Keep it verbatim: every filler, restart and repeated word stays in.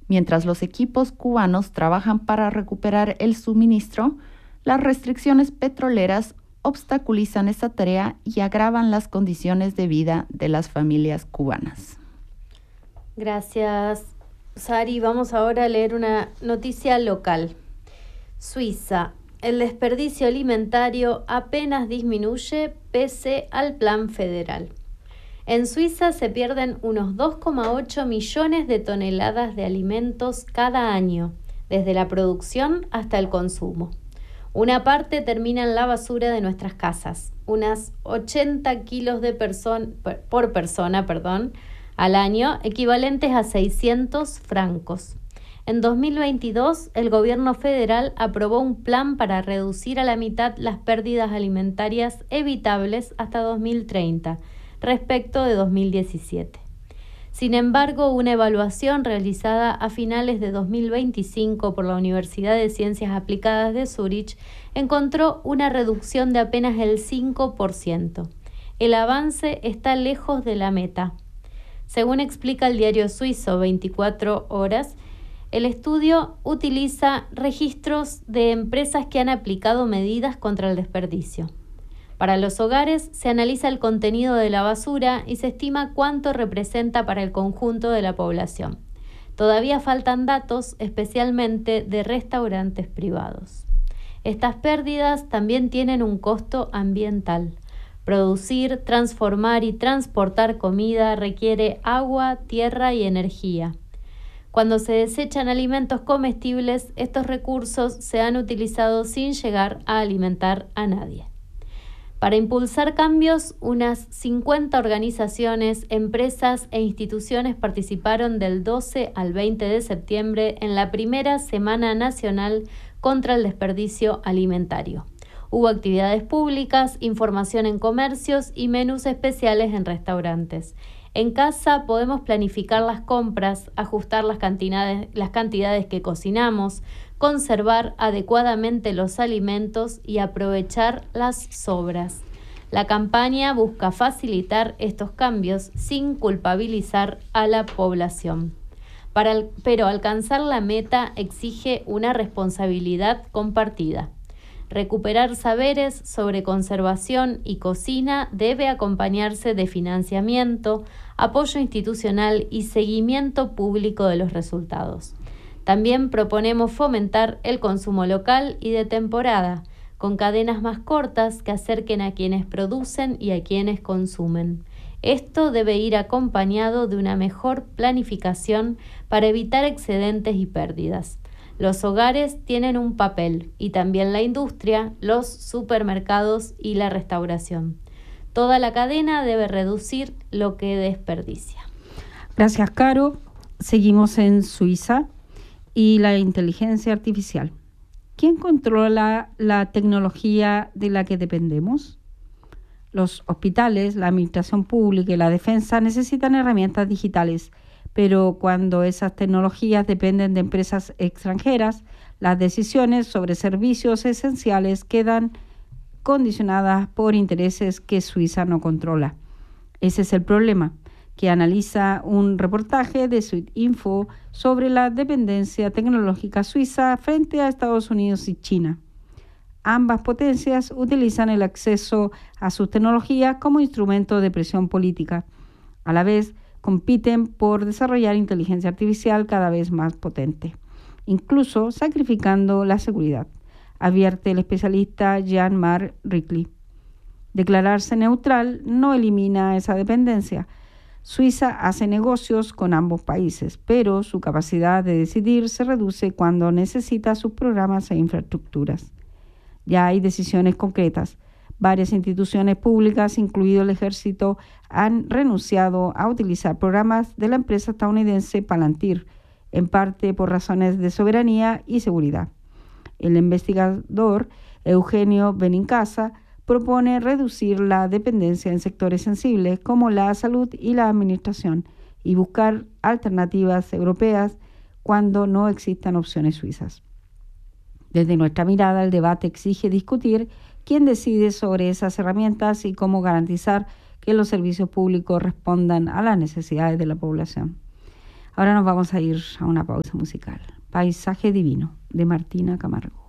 Mientras los equipos cubanos trabajan para recuperar el suministro, las restricciones petroleras obstaculizan esa tarea y agravan las condiciones de vida de las familias cubanas. Gracias, Sari. Vamos ahora a leer una noticia local. Suiza. El desperdicio alimentario apenas disminuye pese al plan federal. En Suiza se pierden unos dos coma ocho millones de toneladas de alimentos cada año, desde la producción hasta el consumo. Una parte termina en la basura de nuestras casas, unas ochenta kilos de person- por persona perdón, al año, equivalentes a seiscientos francos. En dos mil veintidós, el gobierno federal aprobó un plan para reducir a la mitad las pérdidas alimentarias evitables hasta dos mil treinta, respecto de dos mil diecisiete. Sin embargo, una evaluación realizada a finales de dos mil veinticinco por la Universidad de Ciencias Aplicadas de Zúrich encontró una reducción de apenas el cinco por ciento. El avance está lejos de la meta. Según explica el diario suizo veinticuatro horas, el estudio utiliza registros de empresas que han aplicado medidas contra el desperdicio. Para los hogares se analiza el contenido de la basura y se estima cuánto representa para el conjunto de la población. Todavía faltan datos, especialmente de restaurantes privados. Estas pérdidas también tienen un costo ambiental. Producir, transformar y transportar comida requiere agua, tierra y energía. Cuando se desechan alimentos comestibles, estos recursos se han utilizado sin llegar a alimentar a nadie. Para impulsar cambios, unas cincuenta organizaciones, empresas e instituciones participaron del doce al veinte de septiembre en la primera Semana Nacional contra el Desperdicio Alimentario. Hubo actividades públicas, información en comercios y menús especiales en restaurantes. En casa podemos planificar las compras, ajustar las cantidades, las cantidades que cocinamos, conservar adecuadamente los alimentos y aprovechar las sobras. La campaña busca facilitar estos cambios sin culpabilizar a la población. Para el, pero alcanzar la meta exige una responsabilidad compartida. Recuperar saberes sobre conservación y cocina debe acompañarse de financiamiento, apoyo institucional y seguimiento público de los resultados. También proponemos fomentar el consumo local y de temporada, con cadenas más cortas que acerquen a quienes producen y a quienes consumen. Esto debe ir acompañado de una mejor planificación para evitar excedentes y pérdidas. Los hogares tienen un papel y también la industria, los supermercados y la restauración. Toda la cadena debe reducir lo que desperdicia. Gracias, Caro. Seguimos en Suiza y la inteligencia artificial. ¿Quién controla la tecnología de la que dependemos? Los hospitales, la administración pública y la defensa necesitan herramientas digitales, pero cuando esas tecnologías dependen de empresas extranjeras, las decisiones sobre servicios esenciales quedan condicionadas por intereses que Suiza no controla. Ese es el problema, que analiza un reportaje de Suitinfo sobre la dependencia tecnológica suiza frente a Estados Unidos y China. Ambas potencias utilizan el acceso a sus tecnologías como instrumento de presión política. A la vez, compiten por desarrollar inteligencia artificial cada vez más potente, incluso sacrificando la seguridad, advierte el especialista Jean-Marc Ricli. Declararse neutral no elimina esa dependencia. Suiza hace negocios con ambos países, pero su capacidad de decidir se reduce cuando necesita sus programas e infraestructuras. Ya hay decisiones concretas. Varias instituciones públicas, incluido el Ejército, han renunciado a utilizar programas de la empresa estadounidense Palantir, en parte por razones de soberanía y seguridad. El investigador Eugenio Benincasa propone reducir la dependencia en sectores sensibles como la salud y la administración y buscar alternativas europeas cuando no existan opciones suizas. Desde nuestra mirada, el debate exige discutir quién decide sobre esas herramientas y cómo garantizar que los servicios públicos respondan a las necesidades de la población. Ahora nos vamos a ir a una pausa musical. Paisaje Divino, de Martina Camargo.